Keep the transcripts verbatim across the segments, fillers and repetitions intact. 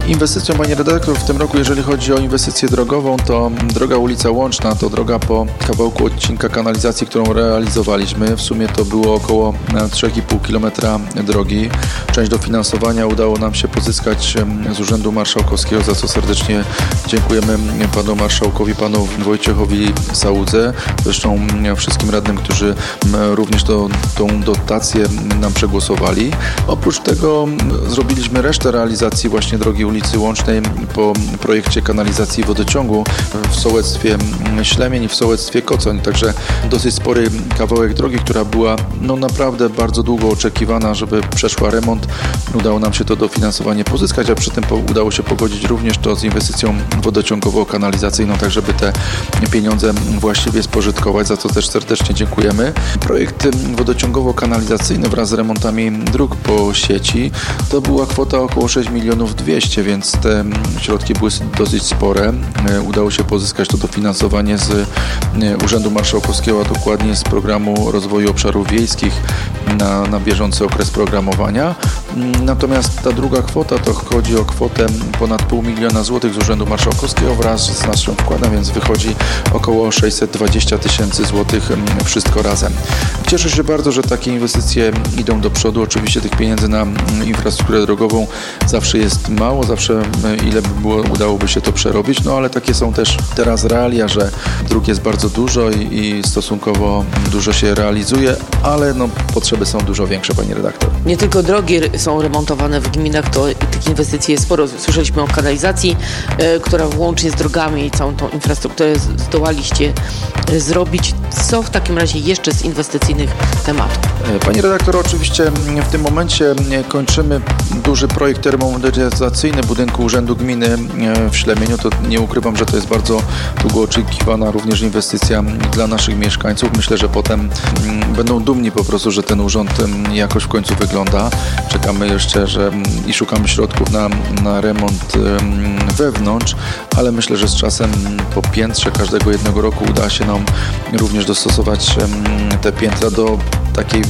Inwestycją, panie redaktor, w tym roku, jeżeli chodzi o inwestycję drogową, to droga ulica Łączna, to droga po kawałku odcinka kanalizacji, którą realizowaliśmy. W sumie to było około trzy i pół kilometra drogi. Część dofinansowania udało nam się pozyskać z Urzędu Marszałkowskiego, za co serdecznie dziękujemy panu marszałkowi, panu Wojciechowi Sałudze, zresztą wszystkim radnym, którzy również to, tą dotację nam przegłosowali. Oprócz tego zrobiliśmy resztę realizacji właśnie drogi ulicy Łącznej po projekcie kanalizacji wodociągu w sołectwie Ślemień i w sołectwie Kocoń. Także dosyć spory kawałek drogi, która była no naprawdę bardzo długo oczekiwana, żeby przeszła remont. Udało nam się to dofinansowanie pozyskać, a przy tym udało się pogodzić również to z inwestycją wodociągowo-kanalizacyjną, tak żeby te pieniądze właściwie spożytkować, za co też serdecznie dziękujemy. Projekt wodociągowo-kanalizacyjny wraz z remontami dróg po sieci to była kwota około sześć milionów dwieście, więc te środki były dosyć spore. Udało się pozyskać to dofinansowanie z Urzędu Marszałkowskiego, a dokładnie z Programu Rozwoju Obszarów Wiejskich na, na bieżący okres programowania. Natomiast ta druga kwota to chodzi o kwotę ponad pół miliona złotych z Urzędu Marszałkowskiego wraz z naszym wkładem, więc wychodzi około sześćset dwadzieścia tysięcy złotych wszystko razem. Cieszę się bardzo, że takie inwestycje idą do przodu. Oczywiście tych pieniędzy na infrastrukturę drogową zawsze jest mało, zawsze ile by było, udałoby się to przerobić, no ale takie są też teraz realia, że dróg jest bardzo dużo i, i stosunkowo dużo się realizuje, ale no, potrzeby są dużo większe, pani redaktor. Nie tylko drogi są remontowane w gminach, to tych inwestycji jest sporo. Słyszeliśmy o kanalizacji, y, która łącznie z drogami i całą tą infrastrukturę zdołaliście y, zrobić. Co w takim razie jeszcze z inwestycyjnych tematów? Pani redaktor, oczywiście w tym momencie kończymy duży projekt termomodernizacyjny budynku Urzędu Gminy w Ślemieniu. To nie ukrywam, że to jest bardzo długo oczekiwana również inwestycja dla naszych mieszkańców. Myślę, że potem będą dumni po prostu, że ten urząd jakoś w końcu wygląda. Czekamy jeszcze, że i szukamy środków na, na remont wewnątrz, ale myślę, że z czasem po piętrze każdego jednego roku uda się nam również dostosować te piętra do takiej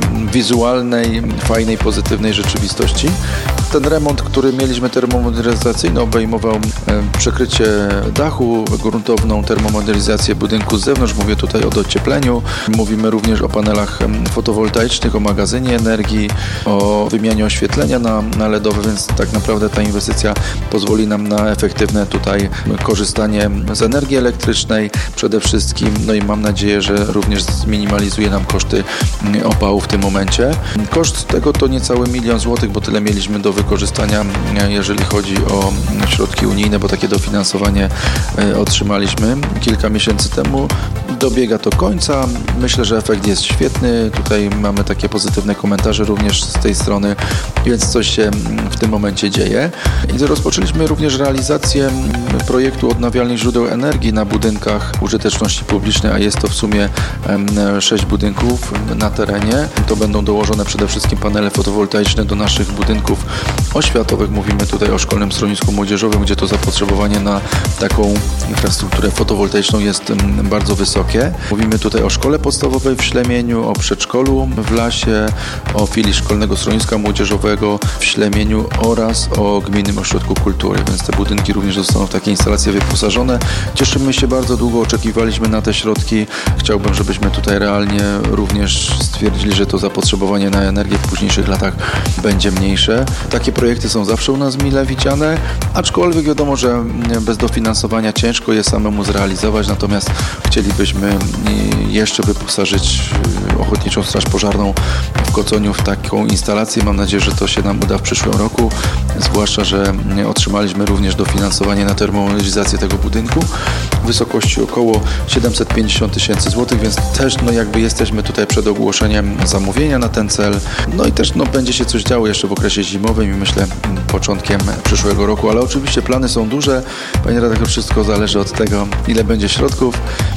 wizualnej, fajnej, pozytywnej rzeczywistości. Ten remont, który mieliśmy termomodernizacyjny, obejmował przekrycie dachu, gruntowną termomodernizację budynku z zewnątrz. Mówię tutaj o dociepleniu. Mówimy również o panelach fotowoltaicznych, o magazynie energii, o wymianie oświetlenia na, na L E D owe, więc tak naprawdę ta inwestycja pozwoli nam na efektywne tutaj korzystanie z energii elektrycznej przede wszystkim. No i mam nadzieję, że również zminimalizuje nam koszty opału w tym momencie. Koszt tego to niecały milion złotych, bo tyle mieliśmy do wykorzystania, jeżeli chodzi o środki unijne, bo takie dofinansowanie otrzymaliśmy kilka miesięcy temu. Dobiega to końca. Myślę, że efekt jest świetny. Tutaj mamy takie pozytywne komentarze również z tej strony, więc coś się w tym momencie dzieje. I rozpoczęliśmy również realizację projektu odnawialnych źródeł energii na budynkach użyteczności publicznej, a jest to w sumie sześć budynków na terenie. To będą dołożone przede wszystkim panele fotowoltaiczne do naszych budynków oświatowych. Mówimy tutaj o Szkolnym Schronisku Młodzieżowym, gdzie to zapotrzebowanie na taką infrastrukturę fotowoltaiczną jest bardzo wysokie. Mówimy tutaj o szkole podstawowej w Ślemieniu, o przedszkolu w Lasie, o filii Szkolnego Schroniska Młodzieżowego w Ślemieniu oraz o Gminnym Ośrodku Kultury, więc te budynki również zostaną w takie instalacje wyposażone. Cieszymy się bardzo, długo oczekiwaliśmy na te środki. Chciałbym, żebyśmy tutaj realnie również stwierdzili, że to zapotrzebowanie na energię w późniejszych latach będzie mniejsze. Takie projekty są zawsze u nas mile widziane, aczkolwiek wiadomo, że bez dofinansowania ciężko je samemu zrealizować, natomiast chcielibyśmy jeszcze wyposażyć Ochotniczą Straż Pożarną w Koconiu w taką instalację. Mam nadzieję, że to się nam uda w przyszłym roku, zwłaszcza, że otrzymaliśmy również dofinansowanie na termomodernizację tego budynku w wysokości około siedemset pięćdziesiąt tysięcy złotych, więc też no jakby jesteśmy tutaj przed ogłoszeniem zamówienia na ten cel. No i też no, będzie się coś działo jeszcze w okresie zimowym i myślę początkiem przyszłego roku, ale oczywiście plany są duże. Panie redaktor, wszystko zależy od tego, ile będzie środków.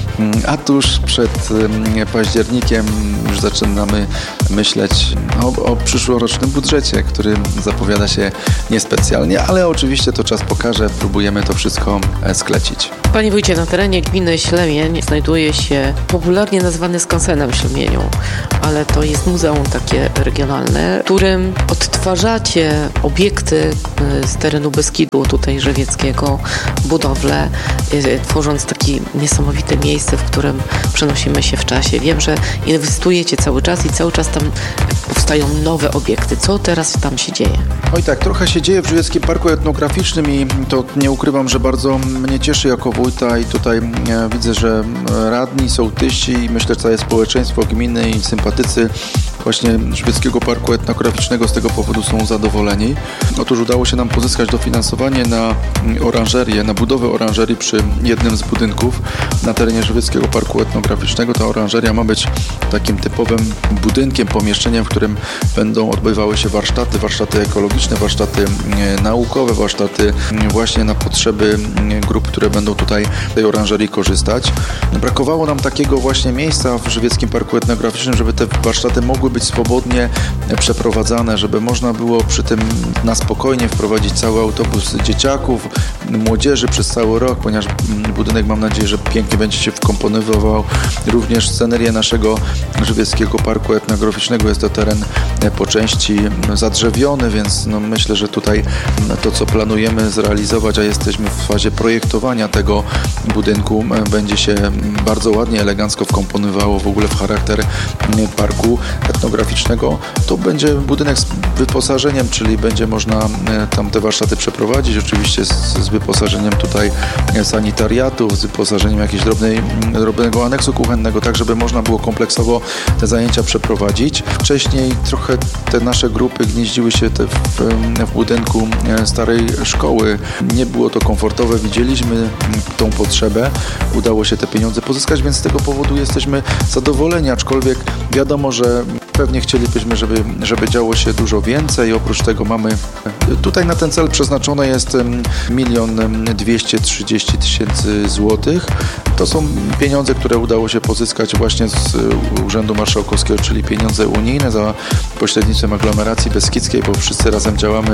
A tuż przed październikiem już zaczynamy myśleć o, o przyszłorocznym budżecie, który zapowiada się niespecjalnie, ale oczywiście to czas pokaże, próbujemy to wszystko sklecić. Panie wójcie, na terenie gminy Ślemień znajduje się popularnie nazwany skansenem w Ślemieniu, ale to jest muzeum takie regionalne, w którym odtwarzacie obiekty z terenu Beskidu, tutaj żywieckiego, budowle, tworząc takie niesamowite miejsce, w którym przenosimy się w czasie. Wiem, że inwestujecie cały czas i cały czas tam powstają nowe obiekty. Co teraz tam się dzieje? Oj tak, trochę się dzieje w Żywieckim Parku Etnograficznym i to nie ukrywam, że bardzo mnie cieszy jako wójta i tutaj widzę, że radni, sołtysi i myślę, że całe społeczeństwo gminy i sympatycy właśnie Żywieckiego Parku Etnograficznego z tego powodu są zadowoleni. Otóż udało się nam pozyskać dofinansowanie na oranżerię, na budowę oranżerii przy jednym z budynków na terenie Żywieckiego Parku Etnograficznego. Ta oranżeria ma być takim typowym budynkiem, pomieszczeniem, w którym będą odbywały się warsztaty, warsztaty ekologiczne, warsztaty naukowe, warsztaty właśnie na potrzeby grup, które będą tutaj z tej oranżerii korzystać. Brakowało nam takiego właśnie miejsca w Żywieckim Parku Etnograficznym, żeby te warsztaty mogły być swobodnie przeprowadzane, żeby można było przy tym na spokojnie wprowadzić cały autobus dzieciaków, młodzieży przez cały rok, ponieważ budynek, mam nadzieję, że pięknie będzie się wkomponowywał również scenerię naszego Żywieckiego Parku Etnograficznego. Jest to teren po części zadrzewiony, więc no myślę, że tutaj to, co planujemy zrealizować, a jesteśmy w fazie projektowania tego budynku, będzie się bardzo ładnie, elegancko wkomponowywało w ogóle w charakter parku etnograficznego. To będzie budynek z wyposażeniem, czyli będzie można tam te warsztaty przeprowadzić, oczywiście z, z wyposażeniem tutaj sanitariatów, z wyposażeniem jakiegoś drobnej, drobnego aneksu kuchennego, tak żeby można było kompleksowo te zajęcia przeprowadzić. Wcześniej trochę te nasze grupy gnieździły się te w, w budynku starej szkoły. Nie było to komfortowe, widzieliśmy tą potrzebę, udało się te pieniądze pozyskać, więc z tego powodu jesteśmy zadowoleni, aczkolwiek wiadomo, że pewnie chcielibyśmy, żeby, żeby działo się dużo więcej. Oprócz tego mamy tutaj na ten cel przeznaczone jest milion dwieście trzydzieści tysięcy złotych. To są pieniądze, które udało się pozyskać właśnie z Urzędu Marszałkowskiego, czyli pieniądze unijne za pośrednictwem aglomeracji beskidzkiej, bo wszyscy razem działamy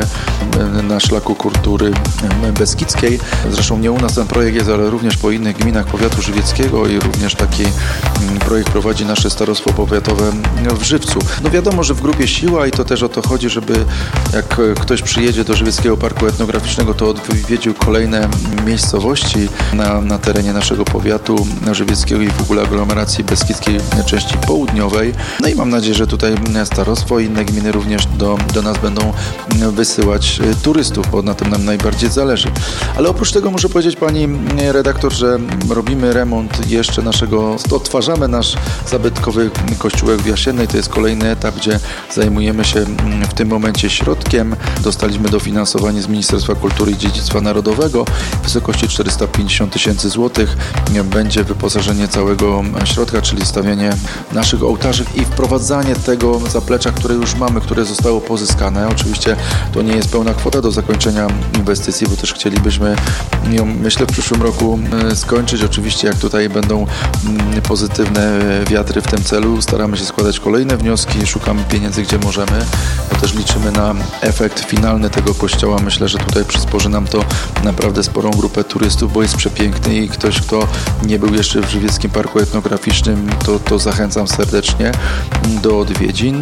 na szlaku kultury beskidzkiej. Zresztą nie u nas ten projekt jest, ale również po innych gminach powiatu żywieckiego i również taki projekt prowadzi nasze starostwo powiatowe w Żywcu. No wiadomo, że w grupie siła i to też o to chodzi, żeby jak ktoś przyjedzie do Żywieckiego Parku Etnograficznego, to odwiedził kolejne miejscowości na, na terenie naszego powiatu żywieckiego i w ogóle aglomeracji beskidzkiej części południowej. No i mam nadzieję, że tutaj starostwo i inne gminy również do, do nas będą wysyłać turystów, bo na tym nam najbardziej zależy. Ale oprócz tego muszę powiedzieć pani redaktor, że robimy remont jeszcze naszego, odtwarzamy nasz zabytkowy kościółek w Jasiennej. To jest kolejny etap, gdzie zajmujemy się w tym momencie środkiem. Dostaliśmy dofinansowanie z Ministerstwa Kultury i Dziedzictwa Narodowego w wysokości czterysta pięćdziesiąt tysięcy złotych. Będzie wyposażenie całego środka, czyli stawianie naszych ołtarzy i wprowadzanie tego zaplecza, które już mamy, które zostało pozyskane. Oczywiście to nie jest pełna kwota do zakończenia inwestycji, bo też chcielibyśmy ją, myślę, w przyszłym roku skończyć. Oczywiście jak tutaj będą pozytywne wiatry w tym celu, staramy się składać kolejne wnioski, szukamy pieniędzy, gdzie możemy, bo też liczymy na efekt finalny tego kościoła. Myślę, że tutaj przysporzy nam to naprawdę sporą grupę turystów, bo jest przepiękny i ktoś, kto nie był jeszcze w Żywieckim Parku Etnograficznym, to, to zachęcam serdecznie do odwiedzin.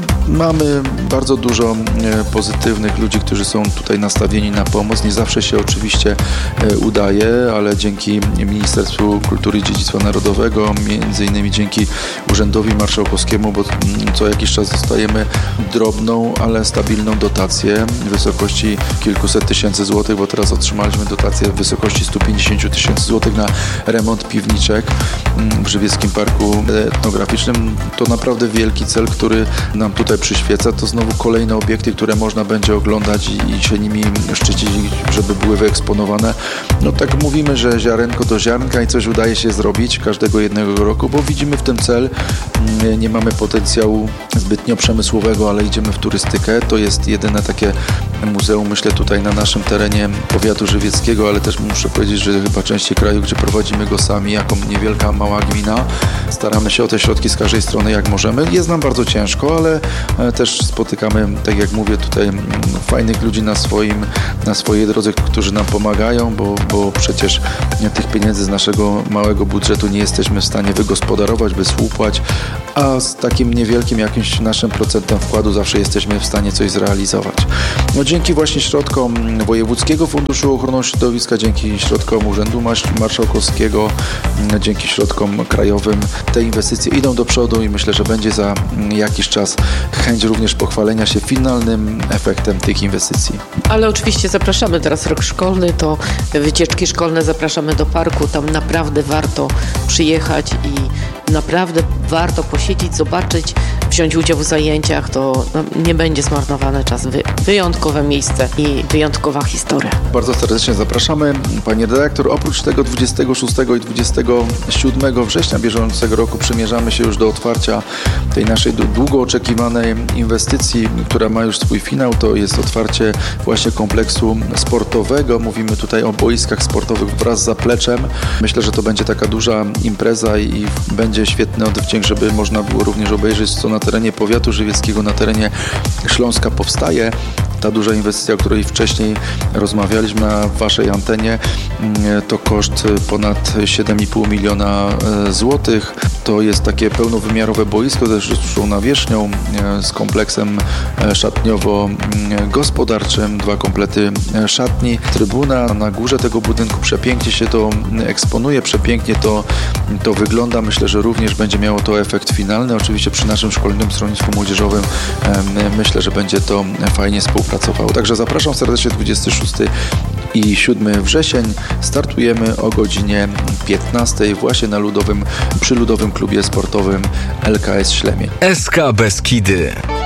Mamy bardzo dużo pozytywnych ludzi, którzy są tutaj nastawieni na pomoc. Nie zawsze się oczywiście udaje, ale dzięki Ministerstwu Kultury i Dziedzictwa Narodowego, między innymi dzięki Urzędowi Marszałkowskiemu, bo co jakiś czas dostajemy drobną, ale stabilną dotację w wysokości kilkuset tysięcy złotych, bo teraz otrzymaliśmy dotację w wysokości stu pięćdziesięciu tysięcy złotych na remont piwniczek w Żywieckim Parku Etnograficznym. To naprawdę wielki cel, który nam tutaj które przyświeca, to znowu kolejne obiekty, które można będzie oglądać i, i się nimi szczycić, żeby były wyeksponowane. No tak mówimy, że ziarenko do ziarnka i coś udaje się zrobić każdego jednego roku, bo widzimy w tym cel. Nie mamy potencjału zbytnio przemysłowego, ale idziemy w turystykę. To jest jedyne takie muzeum, myślę, tutaj na naszym terenie powiatu żywieckiego, ale też muszę powiedzieć, że chyba częściej kraju, gdzie prowadzimy go sami, jako niewielka, mała gmina. Staramy się o te środki z każdej strony, jak możemy. Jest nam bardzo ciężko, ale też spotykamy, tak jak mówię, tutaj fajnych ludzi na swoim, na swojej drodze, którzy nam pomagają, bo, bo przecież tych pieniędzy z naszego małego budżetu nie jesteśmy w stanie wygospodarować, wysłupać, a z takim niewielkim jakimś naszym procentem wkładu zawsze jesteśmy w stanie coś zrealizować. No, dzięki właśnie środkom Wojewódzkiego Funduszu Ochrony Środowiska, dzięki środkom Urzędu Marszałkowskiego, dzięki środkom krajowym te inwestycje idą do przodu i myślę, że będzie za jakiś czas chęć również pochwalenia się finalnym efektem tych inwestycji. Ale oczywiście zapraszamy, teraz rok szkolny, to wycieczki szkolne, zapraszamy do parku, tam naprawdę warto przyjechać i naprawdę warto posiedzieć, zobaczyć, wziąć udział w zajęciach, to no, nie będzie zmarnowany czas. Wy, wyjątkowe miejsce i wyjątkowa historia. Bardzo serdecznie zapraszamy. Pani redaktor, oprócz tego dwudziestego szóstego i dwudziestego siódmego września bieżącego roku przymierzamy się już do otwarcia tej naszej długo oczekiwanej inwestycji, która ma już swój finał. To jest otwarcie właśnie kompleksu sportowego. Mówimy tutaj o boiskach sportowych wraz z zapleczem. Myślę, że to będzie taka duża impreza i będzie świetny oddźwięk, żeby można było również obejrzeć, co na terenie powiatu żywieckiego, na terenie Śląska powstaje. Ta duża inwestycja, o której wcześniej rozmawialiśmy na waszej antenie, to koszt ponad siedem i pół miliona złotych. To jest takie pełnowymiarowe boisko ze sztuczną nawierzchnią, z kompleksem szatniowo-gospodarczym, dwa komplety szatni, trybuna na górze tego budynku. Przepięknie się to eksponuje, przepięknie to, to wygląda. Myślę, że również będzie miało to efekt finalny. Oczywiście przy naszym Szkolnym Stronnictwie Młodzieżowym myślę, że będzie to fajnie współpracowało. Także zapraszam serdecznie dwudziestego szóstego i siódmego wrzesień. Startujemy o godzinie piętnastej właśnie na ludowym, przy Ludowym Klubie Sportowym L K S Ślemień. S K Beskidy.